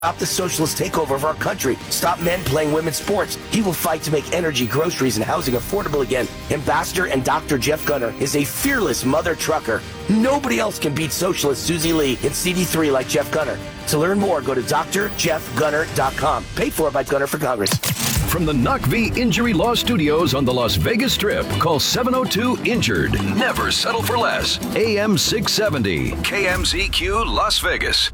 Stop the socialist takeover of our country. Stop men playing women's sports. He will fight to make energy, groceries, and housing affordable again. Ambassador and Dr. Jeff Gunner is a fearless mother trucker. Nobody else can beat socialist Susie Lee in CD3 like Jeff Gunner. To learn more, go to drjeffgunner.com. Paid for by Gunner for Congress. From the Knock V Injury Law Studios on the Las Vegas Strip, call 702-INJURED. Never settle for less. AM 670, KMZQ Las Vegas.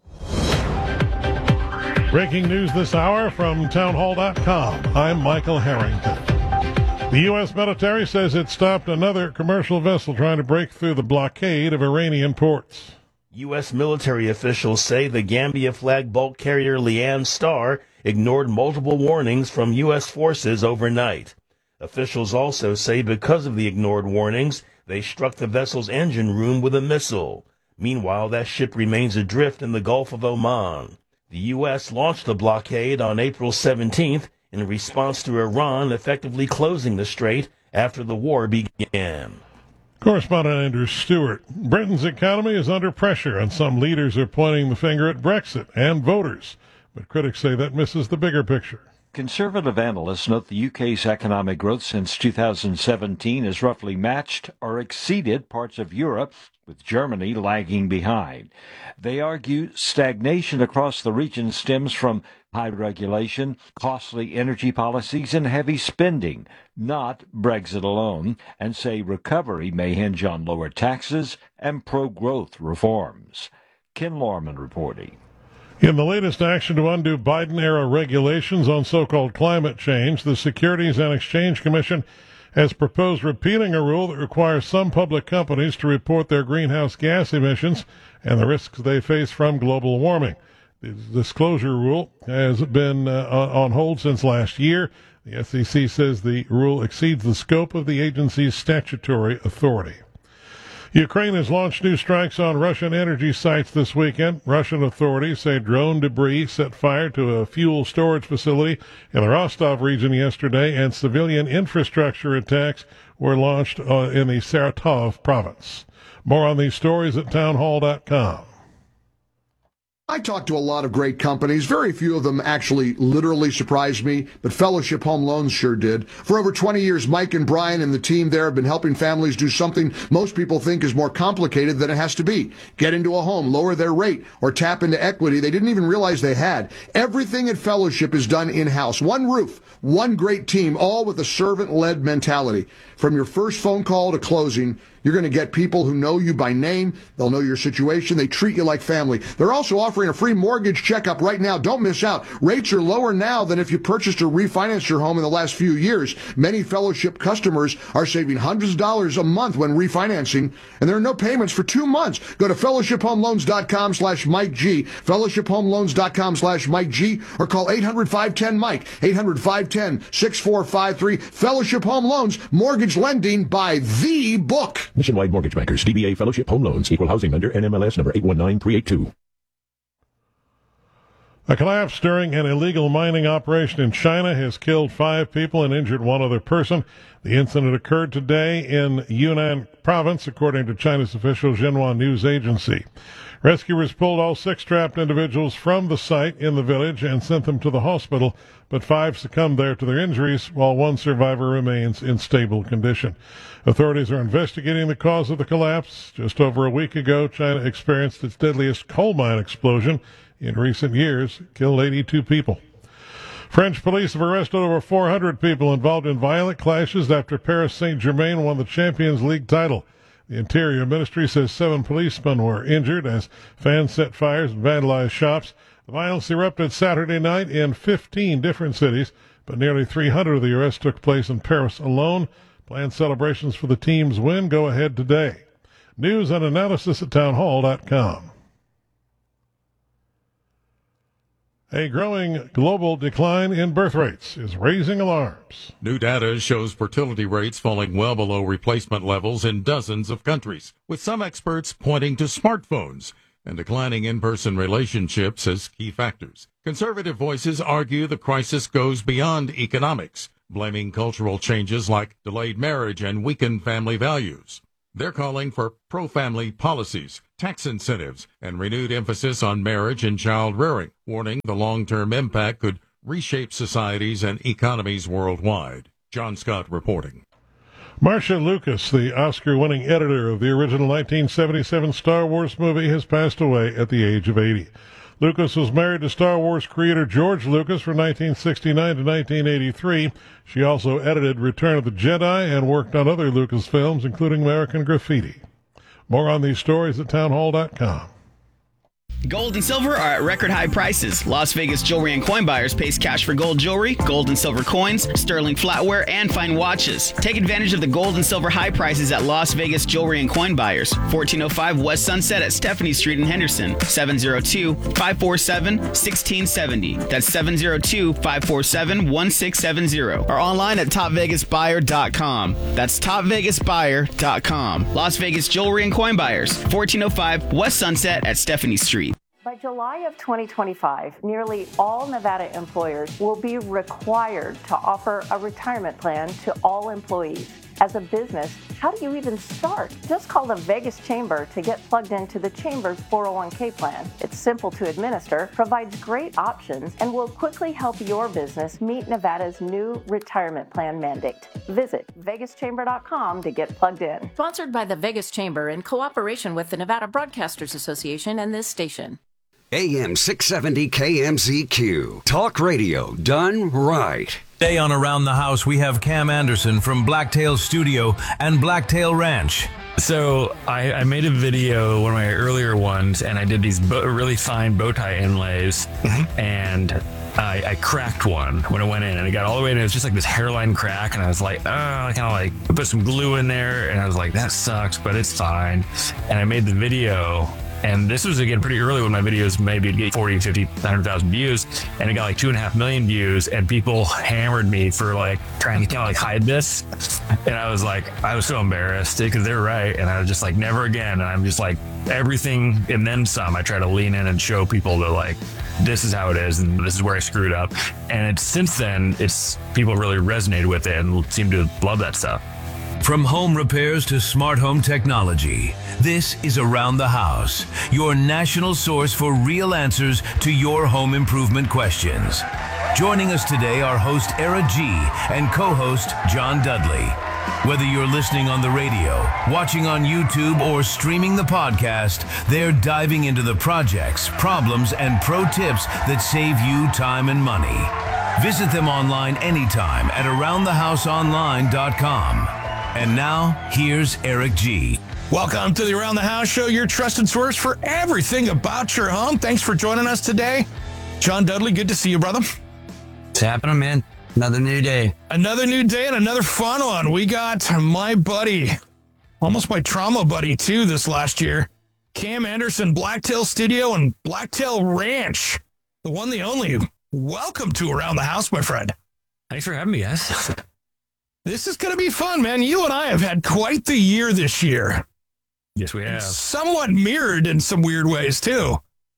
Breaking news this hour from townhall.com. I'm Michael Harrington. The U.S. military says it stopped another commercial vessel trying to break through the blockade of Iranian ports. U.S. military officials say the Gambia-flagged bulk carrier Lian Star ignored multiple warnings from U.S. forces overnight. Officials also say because of the ignored warnings, they struck the vessel's engine room with a missile. Meanwhile, that ship remains adrift in the Gulf of Oman. The U.S. launched the blockade on April 17th in response to Iran effectively closing the strait after the war began. Correspondent Andrew Stewart. Britain's economy is under pressure, and some leaders are pointing the finger at Brexit and voters. But critics say that misses the bigger picture. Conservative analysts note the UK's economic growth since 2017 has roughly matched or exceeded parts of Europe, with Germany lagging behind. They argue stagnation across the region stems from high regulation, costly energy policies, and heavy spending, not Brexit alone, and say recovery may hinge on lower taxes and pro-growth reforms. Ken Lorman reporting. In the latest action to undo Biden-era regulations on so-called climate change, the Securities and Exchange Commission has proposed repealing a rule that requires some public companies to report their greenhouse gas emissions and the risks they face from global warming. The disclosure rule has been on hold since last year. The SEC says the rule exceeds the scope of the agency's statutory authority. Ukraine has launched new strikes on Russian energy sites this weekend. Russian authorities say drone debris set fire to a fuel storage facility in the Rostov region yesterday, and civilian infrastructure attacks were launched in the Saratov province. More on these stories at townhall.com. I talked to a lot of great companies. Very few of them actually literally surprised me, but Fellowship Home Loans sure did. For over 20 years, Mike and Brian and the team there have been helping families do something most people think is more complicated than it has to be. Get into a home, lower their rate, or tap into equity they didn't even realize they had. Everything at Fellowship is done in-house. One roof, one great team, all with a servant-led mentality. From your first phone call to closing, you're going to get people who know you by name. They'll know your situation. They treat you like family. They're also offering a free mortgage checkup right now. Don't miss out. Rates are lower now than if you purchased or refinanced your home in the last few years. Many Fellowship customers are saving hundreds of dollars a month when refinancing, and there are no payments for 2 months. Go to fellowshiphomeloans.com/Mike G, fellowshiphomeloans.com/Mike G, or call 800-510-MIKE, 800-510-6453. Fellowship Home Loans, mortgage lending by the book. Nationwide Mortgage Bankers, DBA Fellowship Home Loans, Equal Housing Lender, NMLS number 819382. A collapse during an illegal mining operation in China has killed 5 people and injured 1 other person. The incident occurred today in Yunnan province, according to China's official Xinhua news agency. Rescuers pulled all 6 trapped individuals from the site in the village and sent them to the hospital, but 5 succumbed there to their injuries, while 1 survivor remains in stable condition. Authorities are investigating the cause of the collapse. Just over a week ago, China experienced its deadliest coal mine explosion in recent years, killed 82 people. French police have arrested over 400 people involved in violent clashes after Paris Saint-Germain won the Champions League title. The Interior Ministry says 7 policemen were injured as fans set fires and vandalized shops. The violence erupted Saturday night in 15 different cities, but nearly 300 of the arrests took place in Paris alone. Planned celebrations for the team's win go ahead today. News and analysis at townhall.com. A growing global decline in birth rates is raising alarms. New data shows fertility rates falling well below replacement levels in dozens of countries, with some experts pointing to smartphones and declining in-person relationships as key factors. Conservative voices argue the crisis goes beyond economics, blaming cultural changes like delayed marriage and weakened family values. They're calling for pro-family policies, tax incentives, and renewed emphasis on marriage and child rearing, warning the long-term impact could reshape societies and economies worldwide. John Scott reporting. Marcia Lucas, the Oscar-winning editor of the original 1977 Star Wars movie, has passed away at the age of 80. Lucas was married to Star Wars creator George Lucas from 1969 to 1983. She also edited Return of the Jedi and worked on other Lucas films, including American Graffiti. More on these stories at townhall.com. Gold and silver are at record high prices. Las Vegas Jewelry and Coin Buyers pays cash for gold jewelry, gold and silver coins, sterling flatware, and fine watches. Take advantage of the gold and silver high prices at Las Vegas Jewelry and Coin Buyers. 1405 West Sunset at Stephanie Street in Henderson. 702-547-1670. That's 702-547-1670. Or online at topvegasbuyer.com. That's topvegasbuyer.com. Las Vegas Jewelry and Coin Buyers. 1405 West Sunset at Stephanie Street. By July of 2025, nearly all Nevada employers will be required to offer a retirement plan to all employees. As a business, how do you even start? Just call the Vegas Chamber to get plugged into the Chamber's 401k plan. It's simple to administer, provides great options, and will quickly help your business meet Nevada's new retirement plan mandate. Visit vegaschamber.com to get plugged in. Sponsored by the Vegas Chamber in cooperation with the Nevada Broadcasters Association and this station. AM 670 KMZQ. Talk radio done right. Today on Around the House, we have Cam Anderson from Blacktail Studio and Blacktail Ranch. So I made a video, one of my earlier ones, and I did these really fine bow tie inlays, and I cracked one when it went in, and it got all the way in. It was just like this hairline crack, and I was like, I kind of like put some glue in there, and I was like, that sucks, but it's fine. And I made the video. And this was, again, pretty early when my videos maybe get 40, 50, 100,000 views. And it got like 2.5 million views. And people hammered me for like trying to like hide this. And I was so embarrassed because they're right. And I was just like, never again. And I'm just like, everything and then some. I try to lean in and show people that like, this is how it is. And this is where I screwed up. And since then, people really resonated with it and seem to love that stuff. From home repairs to smart home technology, this is Around the House, your national source for real answers to your home improvement questions. Joining us today are host Era G and co-host John Dudley. Whether you're listening on the radio, watching on YouTube, or streaming the podcast, they're diving into the projects, problems, and pro tips that save you time and money. Visit them online anytime at aroundthehouseonline.com. And now, here's Eric G. Welcome to the Around the House Show, your trusted source for everything about your home. Thanks for joining us today. John Dudley, good to see you, brother. It's happening, man. Another new day. Another new day and another fun one. We got my buddy, almost my trauma buddy, too, this last year. Cam Anderson, Blacktail Studio and Blacktail Ranch. The one, the only. Welcome to Around the House, my friend. Thanks for having me, guys. This is going to be fun, man. You and I have had quite the year this year. Yes, we have. And somewhat mirrored in some weird ways, too.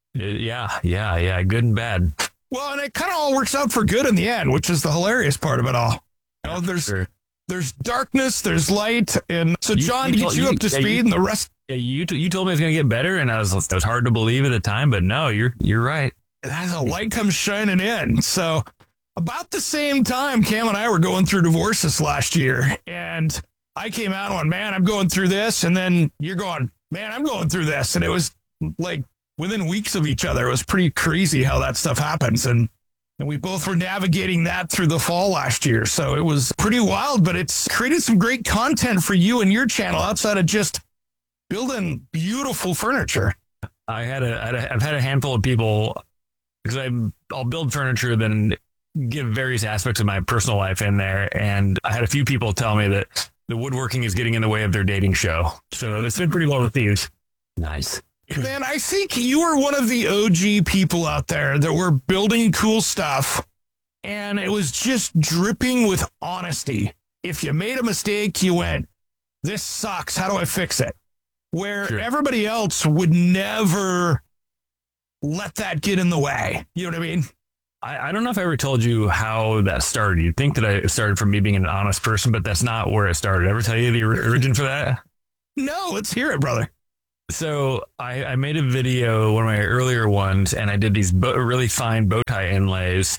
Yeah. Good and bad. Well, and it kind of all works out for good in the end, which is the hilarious part of it all. You know, there's darkness, there's light. And so, John, to get you up to speed and the rest. Yeah, you told me it was going to get better, and it was hard to believe at the time, but no, you're right. As the light comes shining in. So about the same time, Cam and I were going through divorces last year, and I came out and went, man, I'm going through this. And then you're going, man, I'm going through this. And it was like within weeks of each other. It was pretty crazy how that stuff happens. And we both were navigating that through the fall last year. So it was pretty wild, but it's created some great content for you and your channel outside of just building beautiful furniture. I've had a handful of people, because I'll build furniture, then give various aspects of my personal life in there. And I had a few people tell me that the woodworking is getting in the way of their dating show. So it's been pretty well received. Nice. Man, I think you were one of the OG people out there that were building cool stuff. And it was just dripping with honesty. If you made a mistake, you went, this sucks. How do I fix it? Where everybody else would never let that get in the way. You know what I mean? I don't know if I ever told you how that started. You'd think that it started from me being an honest person, but that's not where it started. Ever tell you the origin for that? No, let's hear it, brother. So I made a video, one of my earlier ones, and I did these really fine bow tie inlays,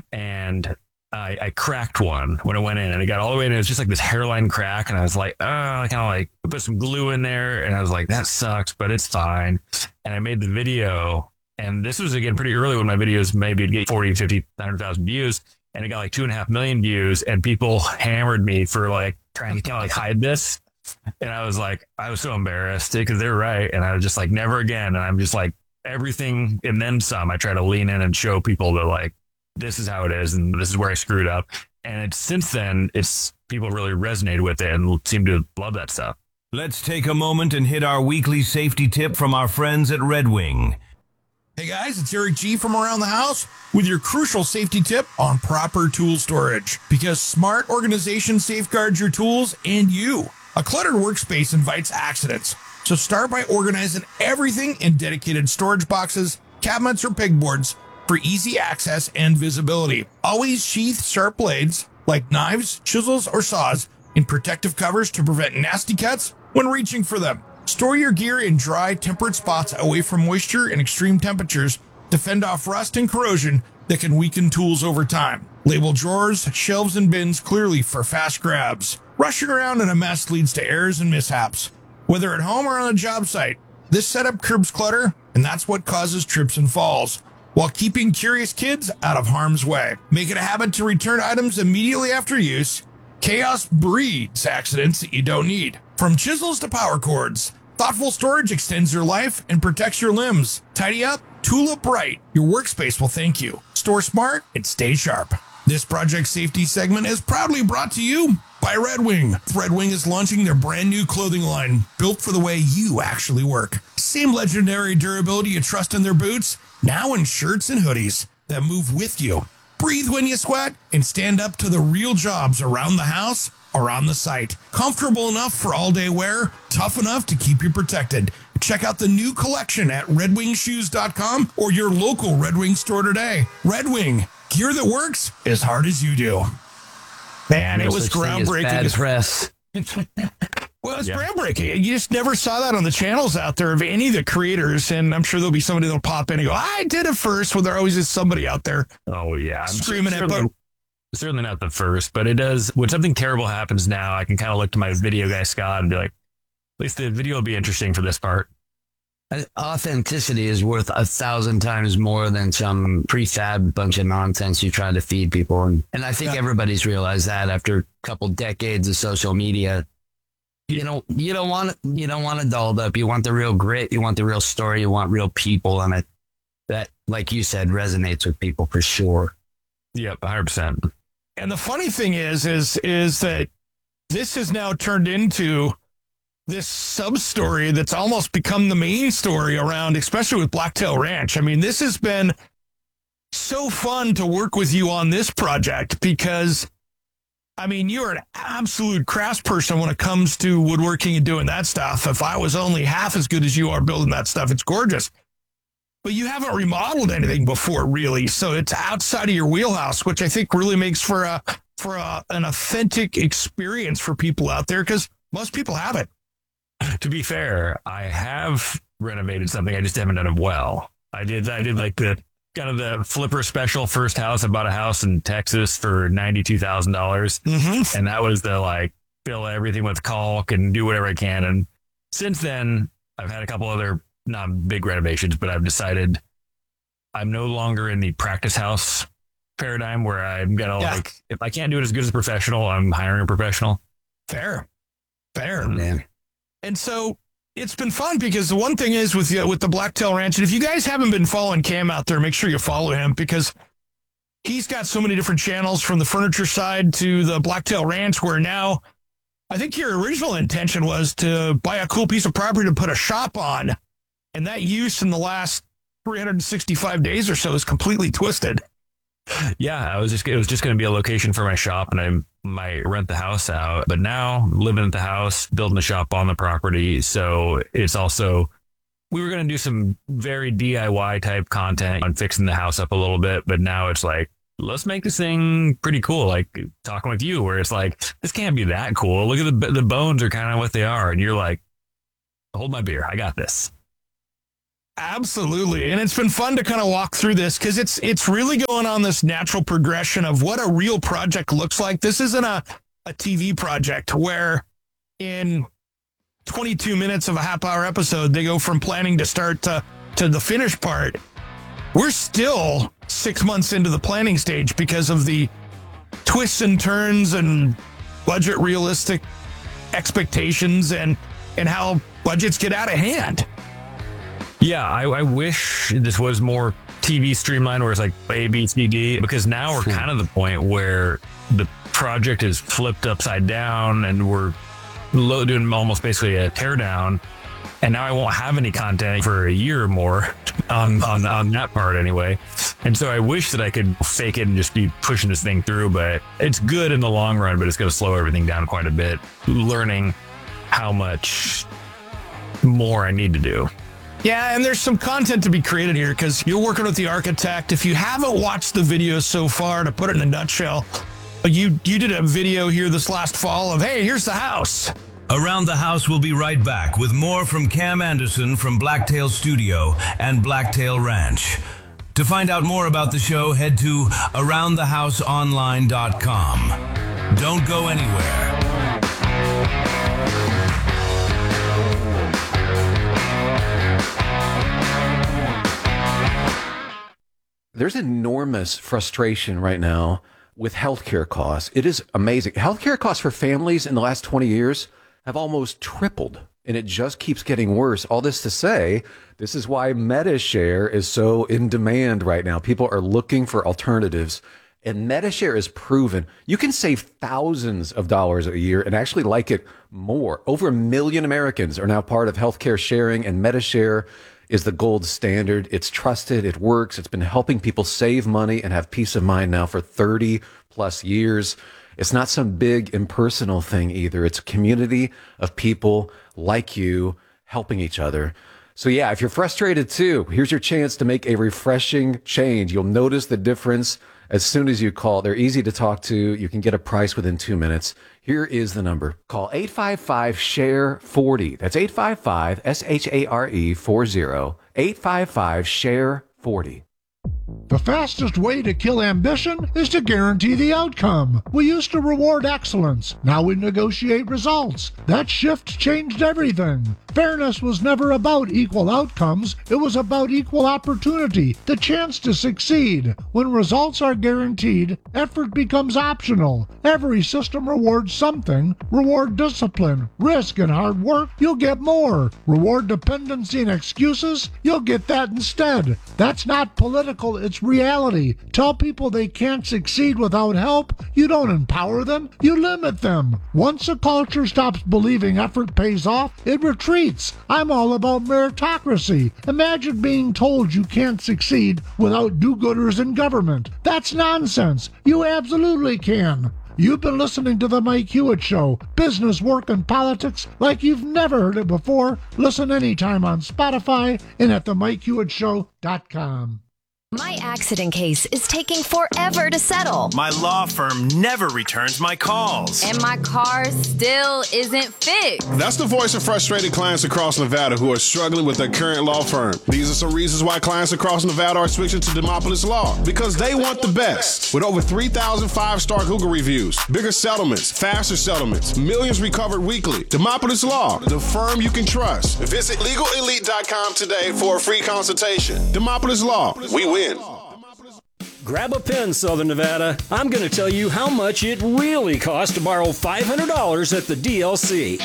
and I cracked one when I went in, and it got all the way in. It was just like this hairline crack, and I was like, I kind of like put some glue in there, and I was like, that sucks, but it's fine. And I made the video, and this was again pretty early when my videos maybe would get 40, 50, 100,000 views, and it got like 2.5 million views, and people hammered me for like trying to kind of like hide this. And I was like, I was so embarrassed because they're right. And I was just like, never again. And I'm just like, everything and then some. I try to lean in and show people that like, this is how it is. And this is where I screwed up. And since then, people really resonated with it and seem to love that stuff. Let's take a moment and hit our weekly safety tip from our friends at Red Wing. Hey guys, it's Eric G from Around the House with your crucial safety tip on proper tool storage. Because smart organization safeguards your tools and you. A cluttered workspace invites accidents, so start by organizing everything in dedicated storage boxes, cabinets, or pegboards for easy access and visibility. Always sheath sharp blades, like knives, chisels, or saws, in protective covers to prevent nasty cuts when reaching for them. Store your gear in dry, temperate spots away from moisture and extreme temperatures to fend off rust and corrosion that can weaken tools over time. Label drawers, shelves, and bins clearly for fast grabs. Rushing around in a mess leads to errors and mishaps. Whether at home or on a job site, this setup curbs clutter, and that's what causes trips and falls, while keeping curious kids out of harm's way. Make it a habit to return items immediately after use. Chaos breeds accidents that you don't need. From chisels to power cords, thoughtful storage extends your life and protects your limbs. Tidy up, tool up right. Your workspace will thank you. Store smart and stay sharp. This project safety segment is proudly brought to you by Red Wing. Red Wing is launching their brand new clothing line, built for the way you actually work. Same legendary durability you trust in their boots, now in shirts and hoodies that move with you. Breathe when you sweat and stand up to the real jobs around the house or on the site. Comfortable enough for all-day wear, tough enough to keep you protected. Check out the new collection at redwingshoes.com or your local Red Wing store today. Red Wing, gear that works as hard as you do. Man, it was groundbreaking. Bad press. Well, it's groundbreaking. You just never saw that on the channels out there of any of the creators, and I'm sure there'll be somebody that'll pop in and go, I did it first, well, there always is somebody out there. Oh, yeah. I'm screaming at certainly not the first, but it does. When something terrible happens now, I can kind of look to my video guy, Scott, and be like, at least the video will be interesting for this part. Authenticity is worth 1,000 times more than some prefab bunch of nonsense you try to feed people. And I think everybody's realized that after a couple decades of social media. You don't want it dolled up. You want the real grit. You want the real story. You want real people on it. That, like you said, resonates with people for sure. Yep, 100%. And the funny thing is that this has now turned into this sub-story that's almost become the main story around, especially with Blacktail Ranch. I mean, this has been so fun to work with you on this project because, I mean, you're an absolute craftsperson when it comes to woodworking and doing that stuff. If I was only half as good as you are building that stuff, it's gorgeous. But you haven't remodeled anything before, really. So it's outside of your wheelhouse, which I think really makes for an authentic experience for people out there because most people haven't. To be fair, I have renovated something. I just haven't done it well. I did like the kind of the flipper special first house. I bought a house in Texas for $92,000. And that was the like fill everything with caulk and do whatever I can. And since then, I've had a couple other not big renovations, but I've decided I'm no longer in the practice house paradigm where I'm gonna like, if I can't do it as good as a professional, I'm hiring a professional. Fair, man. And so it's been fun because the one thing is with the Blacktail Ranch, and if you guys haven't been following Cam out there, make sure you follow him because he's got so many different channels from the furniture side to the Blacktail Ranch, where now I think your original intention was to buy a cool piece of property to put a shop on. And that use in the last 365 days or so is completely twisted. Yeah, it was just going to be a location for my shop, and I might rent the house out. But now I'm living at the house, building the shop on the property. So it's also, we were going to do some very DIY type content on fixing the house up a little bit. But now it's like, let's make this thing pretty cool. Like talking with you, where it's like, this can't be that cool. Look at the bones are kind of what they are. And you're like, hold my beer. I got this. Absolutely. And it's been fun to kind of walk through this because it's really going on this natural progression of what a real project looks like. This isn't a TV project where in 22 minutes of a half-hour episode, they go from planning to start to the finish part. We're still 6 months into the planning stage because of the twists and turns and budget realistic expectations and how budgets get out of hand. Yeah, I wish this was more TV streamlined where it's like A, B, C, D, because now we're kind of the point where the project is flipped upside down and we're doing almost basically a teardown. And now I won't have any content for a year or more on that part anyway. And so I wish that I could fake it and just be pushing this thing through, but it's good in the long run, but it's going to slow everything down quite a bit, learning how much more I need to do. Yeah, and there's some content to be created here because you're working with the architect. If you haven't watched the video so far, to put it in a nutshell, you did a video here this last fall of, hey, here's the house. Around the House will be right back with more from Cam Anderson from Blacktail Studio and Blacktail Ranch. To find out more about the show, head to AroundTheHouseOnline.com. Don't go anywhere. There's enormous frustration right now with healthcare costs. It is amazing. Healthcare costs for families in the last 20 years have almost tripled, and it just keeps getting worse. All this to say, this is why MediShare is so in demand right now. People are looking for alternatives, and MediShare is proven. You can save thousands of dollars a year and actually like it more. Over 1 million Americans are now part of healthcare sharing, and MediShare is the gold standard. It's trusted. It works. It's been helping people save money and have peace of mind now for 30 plus years. It's not some big impersonal thing either. It's a community of people like you helping each other. So yeah, if you're frustrated too, here's your chance to make a refreshing change. You'll notice the difference as soon as you call. They're easy to talk to. You can get a price within 2 minutes. Here is the number. Call 855-SHARE-40. That's 855-SHARE-40. 855-SHARE-40. The fastest way to kill ambition is to guarantee the outcome. We used to reward excellence. Now we negotiate results. That shift changed everything. Fairness was never about equal outcomes. It was about equal opportunity, the chance to succeed. When results are guaranteed, effort becomes optional. Every system rewards something. Reward discipline, risk, and hard work, you'll get more. Reward dependency and excuses, you'll get that instead. That's not political, it's reality. Tell people they can't succeed without help. You don't empower them, you limit them. Once a culture stops believing effort pays off, it retreats. I'm all about meritocracy. Imagine being told you can't succeed without do-gooders in government. That's nonsense. You absolutely can. You've been listening to The Mike Hewitt Show. Business, work, and politics like you've never heard it before. Listen anytime on Spotify and at themikehewittshow.com. My accident case is taking forever to settle. My law firm never returns my calls. And my car still isn't fixed. That's the voice of frustrated clients across Nevada who are struggling with their current law firm. These are some reasons why clients across Nevada are switching to Demopolis Law. Because they want the best. With over 3,000 5-star Google reviews, bigger settlements, faster settlements, millions recovered weekly. Demopolis Law, the firm you can trust. Visit LegalElite.com today for a free consultation. Demopolis Law, we win. Grab a pen, Southern Nevada. I'm going to tell you how much it really costs to borrow $500 at the DLC.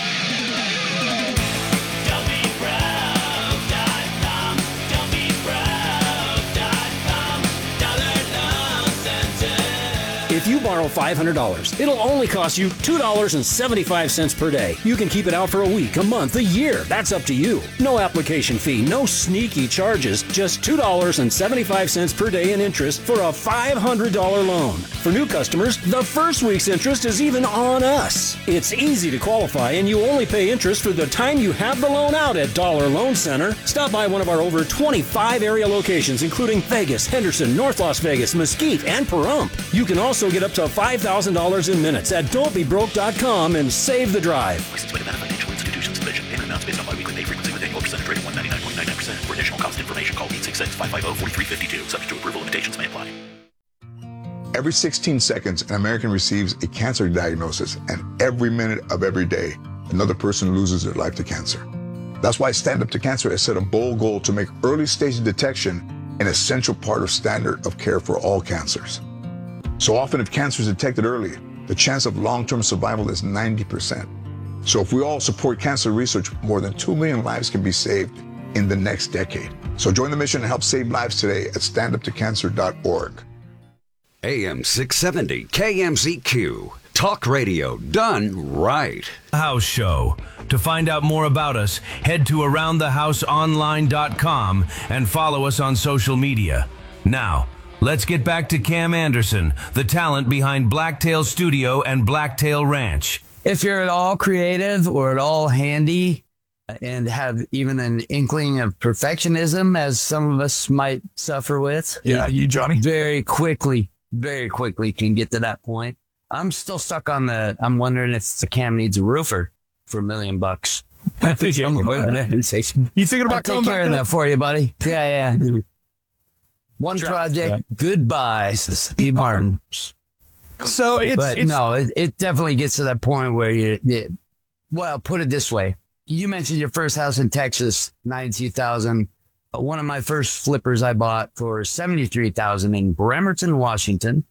If you borrow $500, it'll only cost you $2.75 per day. You can keep it out for a week, a month, a year. That's up to you. No application fee, no sneaky charges, just $2.75 per day in interest for a $500 loan. For new customers, the first week's interest is even on us. It's easy to qualify, and you only pay interest for the time you have the loan out at Dollar Loan Center. Stop by one of our over 25 area locations, including Vegas, Henderson, North Las Vegas, Mesquite, and Pahrump. You can also get up to $5,000 in minutes at don'tbebroke.com and save the drive. Licensed by Nevada Financial Institutions Division. Payment amounts based on biweekly pay frequency. cost information. Call 866-550-4352. Subject to approval. Limitations may apply. Every 16 seconds, an American receives a cancer diagnosis, and every minute of every day, another person loses their life to cancer. That's why Stand Up to Cancer has set a bold goal to make early stage detection an essential part of standard of care for all cancers. So often, if cancer is detected early, the chance of long-term survival is 90%. So if we all support cancer research, more than 2 million lives can be saved in the next decade. So join the mission and help save lives today at standuptocancer.org. AM 670 KMZQ. Talk radio done right. House Show. To find out more about us, head to AroundTheHouseOnline.com and follow us on social media. Now, let's get back to Cam Anderson, the talent behind Blacktail Studio and Blacktail Ranch. If you're at all creative or at all handy and have even an inkling of perfectionism, as some of us might suffer with. Yeah, you, Johnny. Very quickly can get to that point. I'm still stuck on I'm wondering if the Cam needs a roofer for $1 million. I think you thinking about I'll take care of that for you, buddy? Yeah. One project, goodbye, Steve Martin. So it definitely gets to that point where well, put it this way. You mentioned your first house in Texas, $92,000. One of my first flippers I bought for $73,000 in Bremerton, Washington,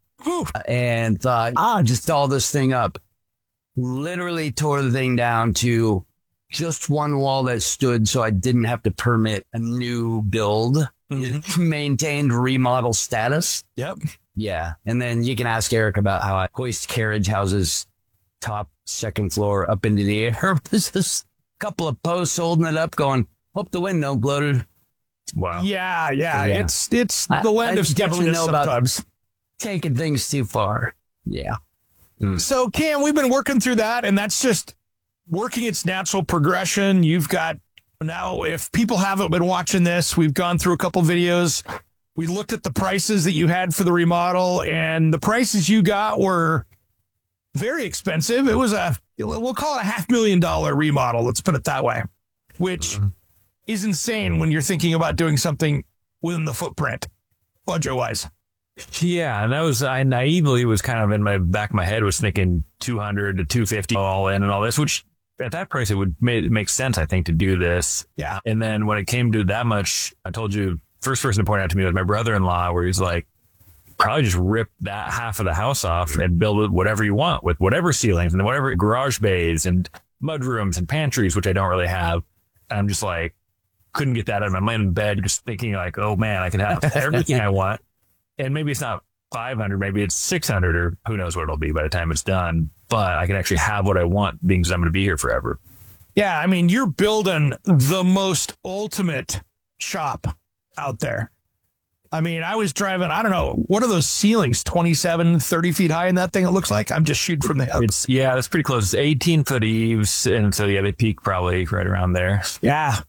and thought, just doll this thing up. Literally tore the thing down to just one wall that stood, so I didn't have to permit a new build. Maintained remodel status. Yep. Yeah, and then you can ask Eric about how I hoist carriage houses top second floor up into the air. There's this couple of posts holding it up, going, hope the wind don't blow it. Wow. Yeah. It's the land of definitely know sometimes. About taking things too far. Yeah. So, Cam, we've been working through that, and that's just working its natural progression. You've got now, if people haven't been watching this, we've gone through a couple videos. We looked at the prices that you had for the remodel, and the prices you got were very expensive. It was we'll call it a $500,000 remodel. Let's put it that way, which is insane when you're thinking about doing something within the footprint, budget-wise. Yeah, and that was, I naively was kind of in my back of my head was thinking 200 to 250 all in and all this, which at that price, it would make sense, I think, to do this. Yeah. And then when it came to that much, I told you, first person to point out to me was my brother-in-law, where he's like, probably just rip that half of the house off and build it whatever you want with whatever ceilings and whatever garage bays and mudrooms and pantries, which I don't really have. And I'm just like, couldn't get that out of my mind in bed, just thinking like, oh man, I can have everything I want. And maybe it's not 500, maybe it's 600, or who knows what it'll be by the time it's done. But I can actually have what I want, being because I'm going to be here forever. Yeah, I mean, you're building the most ultimate shop out there. I mean, I was driving, I don't know, what are those ceilings, 27, 30 feet high in that thing, it looks like? I'm just shooting from the hip. Yeah, that's pretty close. It's 18-foot eaves, and so, yeah, they peak probably right around there. Yeah.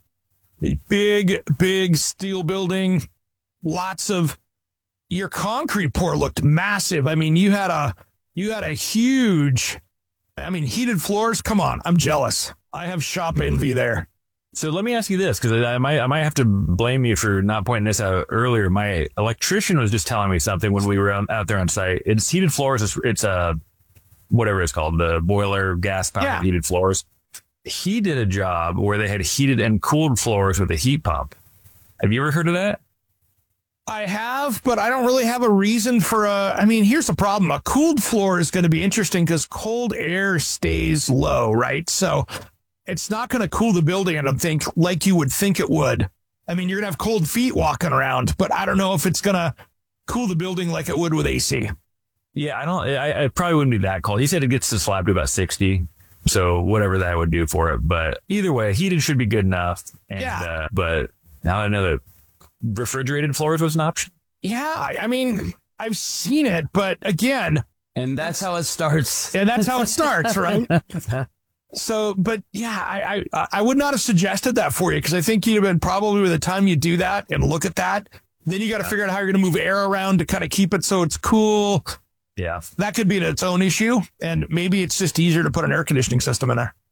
Big steel building, lots of... Your concrete pour looked massive. I mean, you had a huge, heated floors. Come on, I'm jealous. I have shop envy there. So let me ask you this, because I might have to blame you for not pointing this out earlier. My electrician was just telling me something when we were out there on site. It's heated floors. It's whatever it's called, the boiler gas powered heated floors. He did a job where they had heated and cooled floors with a heat pump. Have you ever heard of that? I have, but I don't really have a reason for here's the problem. A cooled floor is going to be interesting because cold air stays low, right? So it's not going to cool the building, I don't think, like you would think it would. I mean, you're going to have cold feet walking around, but I don't know if it's going to cool the building like it would with AC. Yeah, I probably wouldn't be that cold. He said it gets the slab to about 60. So whatever that would do for it. But either way, heated should be good enough. And, but now I know that refrigerated floors was an option. Yeah, I mean, I've seen it, but again, and that's how it starts. And that's how it starts, right? So, but yeah, I would not have suggested that for you, because I think you'd have been probably, by the time you do that and look at that, then you got to figure out how you're going to move air around to kind of keep it so it's cool. Yeah, that could be its own issue, and maybe it's just easier to put an air conditioning system in there.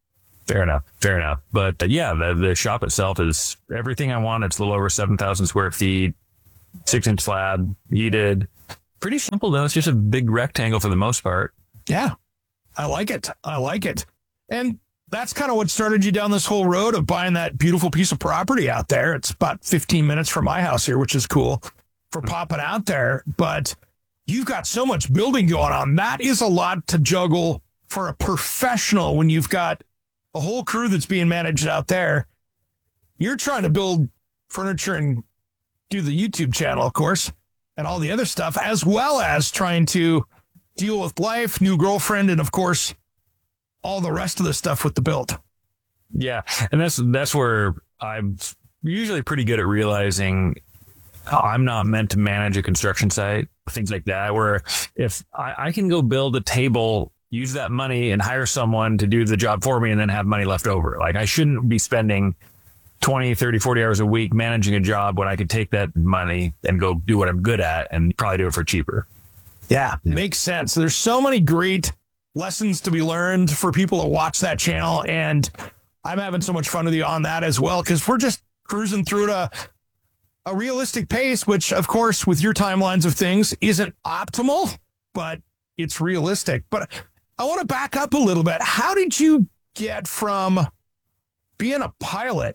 Fair enough. But the shop itself is everything I want. It's a little over 7,000 square feet, 6-inch slab, heated. Pretty simple, though. It's just a big rectangle for the most part. Yeah, I like it. And that's kind of what started you down this whole road of buying that beautiful piece of property out there. It's about 15 minutes from my house here, which is cool for popping out there. But you've got so much building going on. That is a lot to juggle for a professional when you've got a whole crew that's being managed out there. You're trying to build furniture and do the YouTube channel, of course, and all the other stuff, as well as trying to deal with life, new girlfriend, and of course, all the rest of the stuff with the build. Yeah. And that's where I'm usually pretty good at realizing I'm not meant to manage a construction site, things like that, where if I can go build a table, use that money and hire someone to do the job for me and then have money left over. Like I shouldn't be spending 20, 30, 40 hours a week managing a job when I could take that money and go do what I'm good at and probably do it for cheaper. Yeah, makes sense. There's so many great lessons to be learned for people to watch that channel. And I'm having so much fun with you on that as well, because we're just cruising through at a realistic pace, which, of course, with your timelines of things isn't optimal, but it's realistic. But I want to back up a little bit. How did you get from being a pilot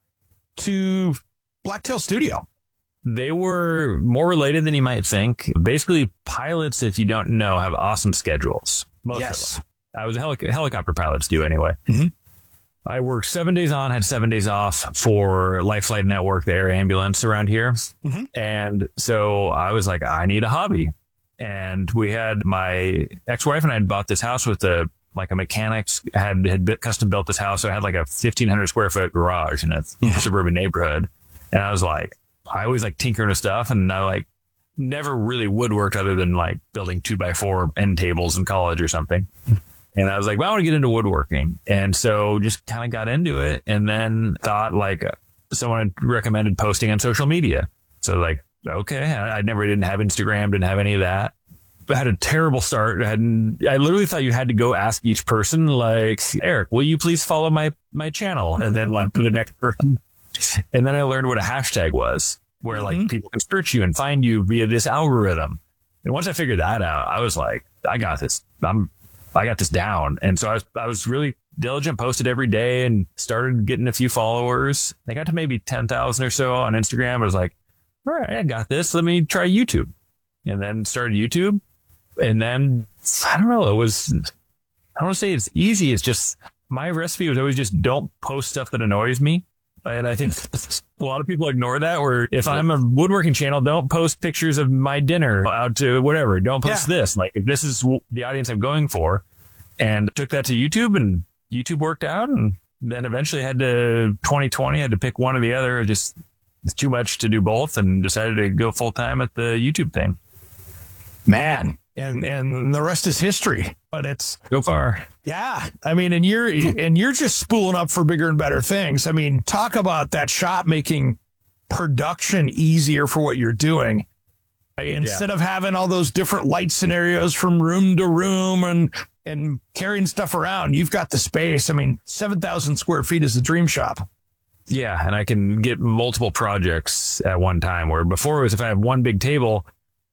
to Blacktail Studio? They were more related than you might think. Basically, pilots, if you don't know, have awesome schedules. Most of them. I was helicopter pilots do anyway. Mm-hmm. I worked 7 days on, had 7 days off for Life Flight Network, the air ambulance around here. Mm-hmm. And so I was like, I need a hobby. And we had my ex-wife and I had bought this house with a mechanics had custom built this house. So I had like a 1,500 square foot garage in a suburban neighborhood. And I was like, I always like tinkering with stuff. And I like never really woodworked other than like building 2x4 end tables in college or something. And I was like, well, I want to get into woodworking. And so just kind of got into it and then thought like someone had recommended posting on social media. So like, okay, I didn't have Instagram, didn't have any of that. But I had a terrible start. I literally thought you had to go ask each person like, Eric, will you please follow my channel? And then like to the next person. And then I learned what a hashtag was, where like people can search you and find you via this algorithm. And once I figured that out, I was like, I got this. I got this down. And so I was really diligent, posted every day and started getting a few followers. I got to maybe 10,000 or so on Instagram. I was like, all right, I got this. Let me try YouTube. And then started YouTube. And then, I don't know, I don't want to say it's easy. It's just, my recipe was always just don't post stuff that annoys me. And I think a lot of people ignore that, where if I'm a woodworking channel, don't post pictures of my dinner out to whatever. Don't post this. Like, if this is the audience I'm going for. And took that to YouTube, and YouTube worked out. And then eventually 2020, had to pick one or the other. It's too much to do both, and decided to go full time at the YouTube thing. Man. And the rest is history, but it's go far. Yeah. I mean, and you're just spooling up for bigger and better things. I mean, talk about that shop making production easier for what you're doing. Instead of having all those different light scenarios from room to room and carrying stuff around, you've got the space. I mean, 7,000 square feet is a dream shop. Yeah. And I can get multiple projects at one time, where before it was, if I have one big table,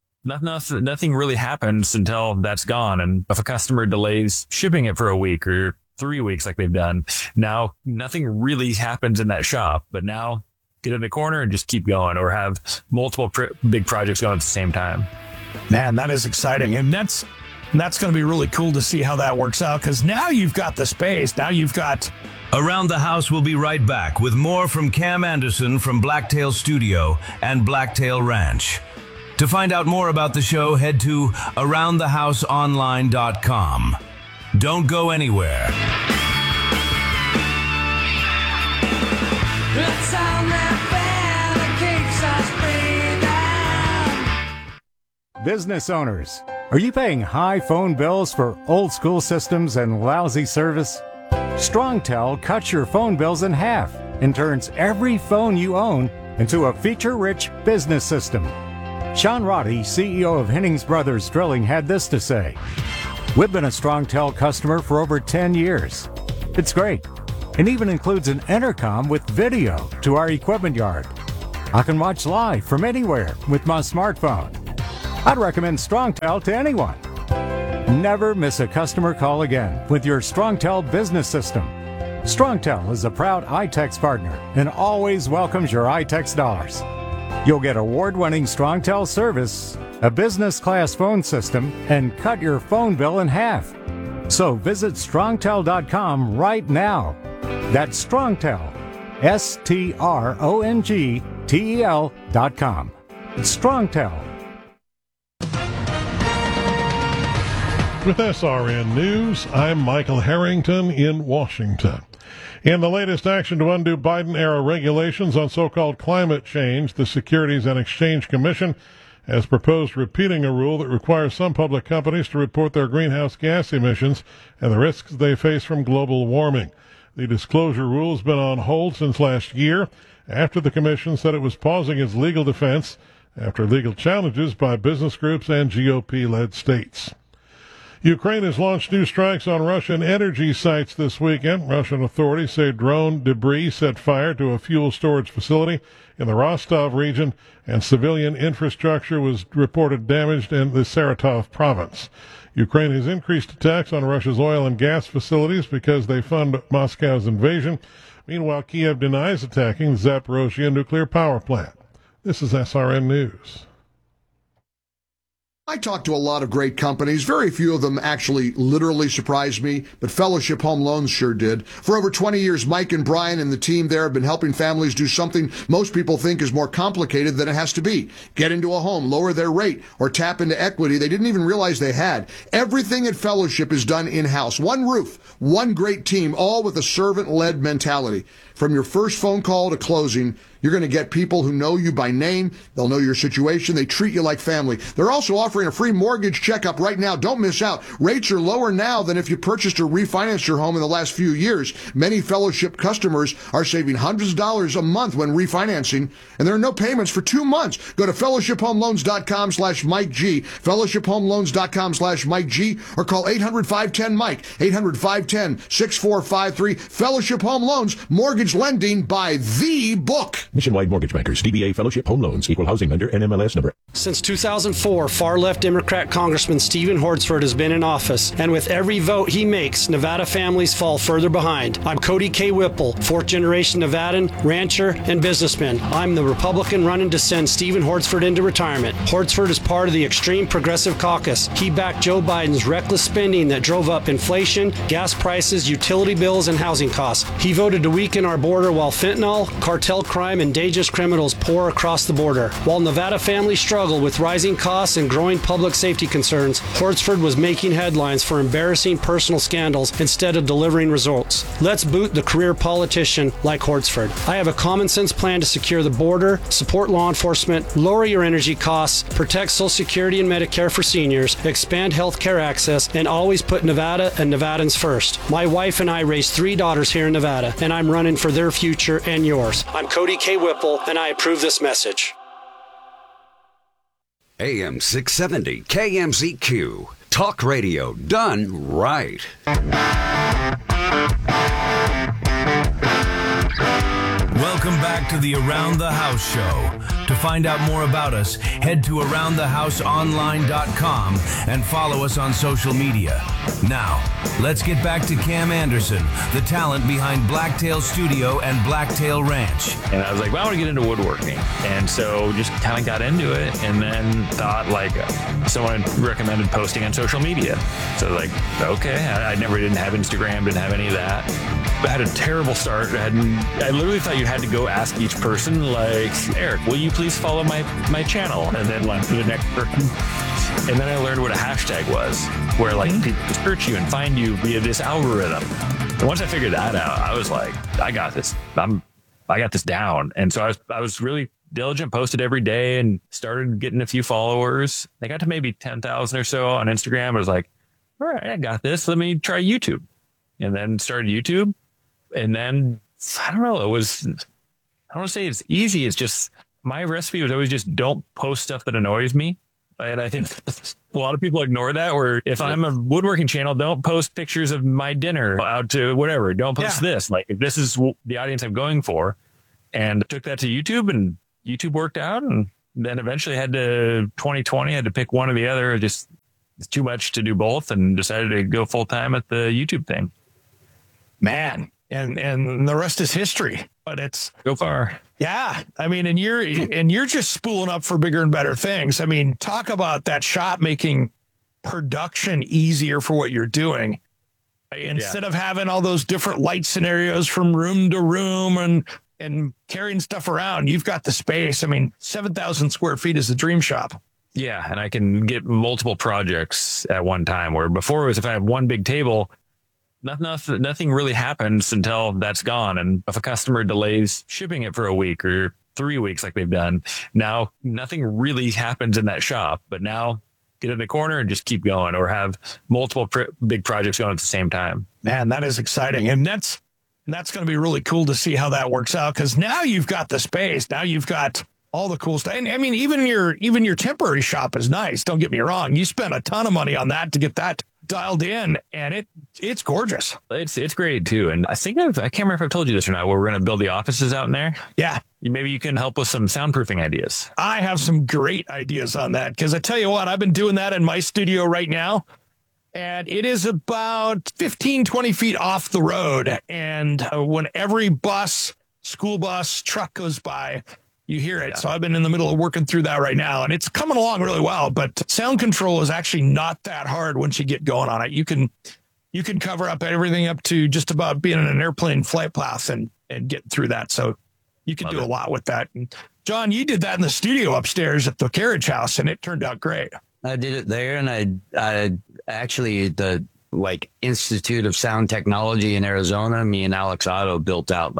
nothing really happens until that's gone. And if a customer delays shipping it for a week or 3 weeks, like they've done, now nothing really happens in that shop. But now get in the corner and just keep going, or have multiple big projects going at the same time. Man, that is exciting. And that's going to be really cool to see how that works out, because now you've got the space. Now you've got... Around the House will be right back with more from Cam Anderson from Blacktail Studio and Blacktail Ranch. To find out more about the show, head to AroundTheHouseOnline.com. Don't go anywhere. The sound that keeps us breathing. Business owners, are you paying high phone bills for old school systems and lousy service? StrongTel cuts your phone bills in half and turns every phone you own into a feature-rich business system. Sean Roddy, CEO of Hennings Brothers Drilling, had this to say: "We've been a StrongTel customer for over 10 years. It's great. and even includes an intercom with video to our equipment yard. I can watch live from anywhere with my smartphone. I'd recommend StrongTel to anyone. Never miss a customer call again with your StrongTel business system. StrongTel is a proud iTex partner and always welcomes your iTex dollars. You'll get award-winning StrongTel service, a business-class phone system, and cut your phone bill in half. So visit StrongTel.com right now. That's StrongTel, StrongTel.com. It's StrongTel. With SRN News, I'm Michael Harrington in Washington. In the latest action to undo Biden-era regulations on so-called climate change, the Securities and Exchange Commission has proposed repealing a rule that requires some public companies to report their greenhouse gas emissions and the risks they face from global warming. The disclosure rule has been on hold since last year after the commission said it was pausing its legal defense after legal challenges by business groups and GOP-led states. Ukraine has launched new strikes on Russian energy sites this weekend. Russian authorities say drone debris set fire to a fuel storage facility in the Rostov region, and civilian infrastructure was reported damaged in the Saratov province. Ukraine has increased attacks on Russia's oil and gas facilities because they fund Moscow's invasion. Meanwhile, Kiev denies attacking the Zaporozhye nuclear power plant. This is SRN News. I talked to a lot of great companies. Very few of them actually literally surprised me, but Fellowship Home Loans sure did. For over 20 years, Mike and Brian and the team there have been helping families do something most people think is more complicated than it has to be. Get into a home, lower their rate, or tap into equity they didn't even realize they had. Everything at Fellowship is done in-house. One roof, one great team, all with a servant-led mentality. From your first phone call to closing, you're going to get people who know you by name. They'll know your situation. They treat you like family. They're also offering a free mortgage checkup right now. Don't miss out. Rates are lower now than if you purchased or refinanced your home in the last few years. Many Fellowship customers are saving hundreds of dollars a month when refinancing, and there are no payments for 2 months. Go to fellowshiphomeloans.com/Mike G, fellowshiphomeloans.com/Mike G, or call 800-510-MIKE, 800-510-6453. Fellowship Home Loans, mortgage lending by the book. Nationwide Mortgage Bankers, DBA Fellowship Home Loans, Equal Housing Lender, NMLS number. Since 2004, far-left Democrat Congressman Stephen Hortzford has been in office, and with every vote he makes, Nevada families fall further behind. I'm Cody K. Whipple, fourth-generation Nevadan, rancher, and businessman. I'm the Republican running to send Stephen Hortzford into retirement. Hortzford is part of the extreme progressive caucus. He backed Joe Biden's reckless spending that drove up inflation, gas prices, utility bills, and housing costs. He voted to weaken our border while fentanyl, cartel crime, and dangerous criminals pour across the border. While Nevada families struggle with rising costs and growing public safety concerns, Hortzford was making headlines for embarrassing personal scandals instead of delivering results. Let's boot the career politician like Hortzford. I have a common sense plan to secure the border, support law enforcement, lower your energy costs, protect Social Security and Medicare for seniors, expand health care access, and always put Nevada and Nevadans first. My wife and I raised 3 daughters here in Nevada, and I'm running for their future and yours. I'm Cody K. Whipple, and I approve this message. AM 670 KMZQ. Talk radio done right. Welcome back to the Around the House show. To find out more about us, head to AroundTheHouseOnline.com and follow us on social media. Now, let's get back to Cam Anderson, the talent behind Blacktail Studio and Blacktail Ranch. And I was like, well, I want to get into woodworking. And so just kind of got into it, and then thought, like, someone recommended posting on social media. So like, okay, I didn't have Instagram, didn't have any of that. I had a terrible start. I literally thought you had to go ask each person, like, Eric, will you please follow my channel? And then like the next person. And then I learned what a hashtag was, where like people could search you and find you via this algorithm. And once I figured that out, I was like, I got this. I got this down. And so I was really diligent, posted every day, and started getting a few followers. I got to maybe 10,000 or so on Instagram. I was like, all right, I got this. Let me try YouTube. And then started YouTube. And then, I don't know, I don't want to say it's easy. It's just, my recipe was always just don't post stuff that annoys me. And I think A lot of people ignore that, where if I'm a woodworking channel, don't post pictures of my dinner out to whatever. Don't post this. Like, if this is the audience I'm going for, and took that to YouTube, and YouTube worked out. And then eventually 2020 had to pick one or the other. Just it's too much to do both, and decided to go full time at the YouTube thing. Man. And the rest is history, but it's go far. Yeah. I mean, and you're just spooling up for bigger and better things. I mean, talk about that shop making production easier for what you're doing. Instead of having all those different light scenarios from room to room and carrying stuff around, you've got the space. I mean, 7,000 square feet is the dream shop. Yeah. And I can get multiple projects at one time, where before it was, if I have one big table, nothing really happens until that's gone. And if a customer delays shipping it for a week or 3 weeks, like they've done, now nothing really happens in that shop. But now get in the corner and just keep going, or have multiple big projects going at the same time. Man, that is exciting. And that's going to be really cool to see how that works out, because now you've got the space. Now you've got all the cool stuff. And I mean, even your temporary shop is nice. Don't get me wrong. You spent a ton of money on that to get that dialed in, and it's gorgeous. It's great too. And I think I can't remember if I've told you this or not, where we're going to build the offices out in there. Yeah. Maybe you can help with some soundproofing ideas. I have some great ideas on that, because I tell you what, I've been doing that in my studio right now, and it is about 15, 20 feet off the road. And when every bus, school bus, truck goes by, you hear it. Yeah. So I've been in the middle of working through that right now, and it's coming along really well. But sound control is actually not that hard once you get going on it. You can cover up everything up to just about being in an airplane flight path and get through that. So you can do a lot with that. And John, you did that in the studio upstairs at the Carriage House, and it turned out great. I did it there, and I actually, the Institute of Sound Technology in Arizona, me and Alex Otto built out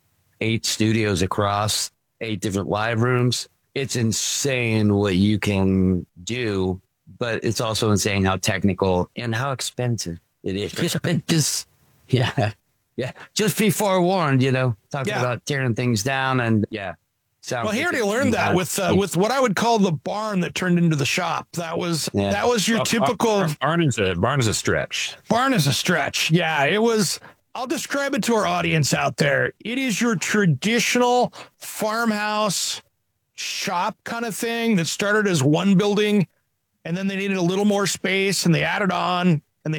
8 studios across 8 different live rooms. It's insane what you can do, but it's also insane how technical and how expensive it is. Just be forewarned, talking about tearing things down and Well, he already learned that with what I would call the barn that turned into the shop. That was your typical barn is a stretch. Barn is a stretch. Yeah, it was. I'll describe it to our audience out there. It is your traditional farmhouse shop kind of thing that started as one building, and then they needed a little more space, and they added on. And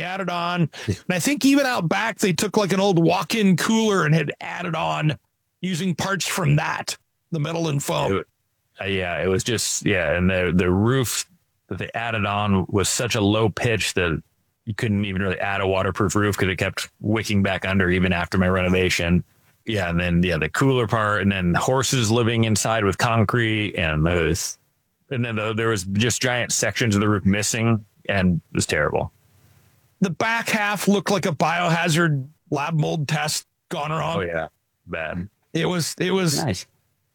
I think even out back, they took an old walk-in cooler and had added on using parts from that, the metal and foam. It was just, and the roof that they added on was such a low pitch that you couldn't even really add a waterproof roof, because it kept wicking back under even after my renovation. Yeah. And then, the cooler part, and then horses living inside with concrete, and then there was just giant sections of the roof missing, and it was terrible. The back half looked like a biohazard lab mold test gone wrong. Oh yeah. Bad. It was nice.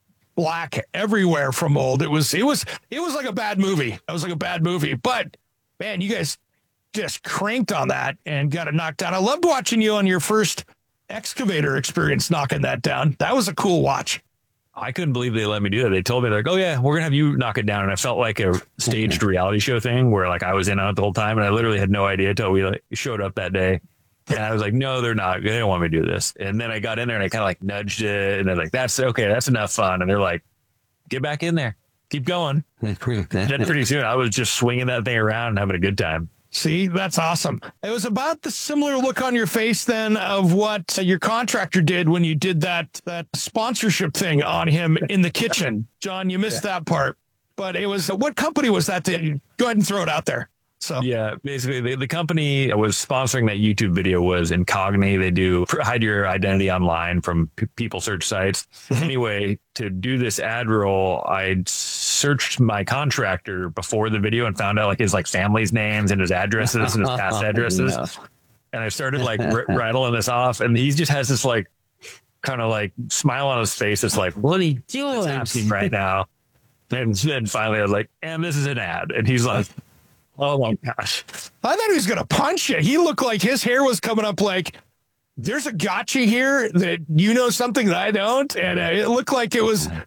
Black everywhere from mold. It was like a bad movie. It was like a bad movie, but man, you guys just cranked on that and got it knocked down. I loved watching you on your first excavator experience knocking that down. That was a cool watch. I couldn't believe they let me do that. They told me, oh yeah, we're gonna have you knock it down, and I felt like a staged reality show thing where I was in on it the whole time, and I literally had no idea until we showed up that day. And I was like, no, they're not. They don't want me to do this. And then I got in there and I kind of nudged it, and they're like, that's okay, that's enough fun. And they're like, get back in there, keep going. Then pretty soon I was just swinging that thing around and having a good time. See, that's awesome. It was about the similar look on your face then of what your contractor did when you did that sponsorship thing on him in the kitchen. John, you missed that part. But it was, what company was that? Go ahead and throw it out there. So yeah, basically the company that was sponsoring that YouTube video was Incogni. They do hide your identity online from people search sites. Anyway, to do this ad roll, I searched my contractor before the video and found out his family's names and his addresses and his past addresses. No. And I started rattling this off, and he just has this kind of smile on his face. It's what are you doing? What's happening right now? And then finally I was like, and this is an ad. And he's like, oh my gosh. I thought he was going to punch you. He looked like his hair was coming up there's a gotcha here that something that I don't. And it looked like it was,